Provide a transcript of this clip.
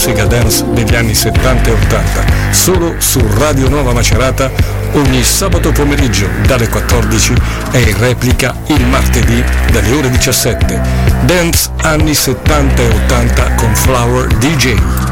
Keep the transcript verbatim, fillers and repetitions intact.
musica dance degli anni settanta e ottanta, solo su Radio Nuova Macerata ogni sabato pomeriggio dalle quattordici e in replica il martedì dalle ore diciassette. Dance anni settanta e ottanta con Flower D J.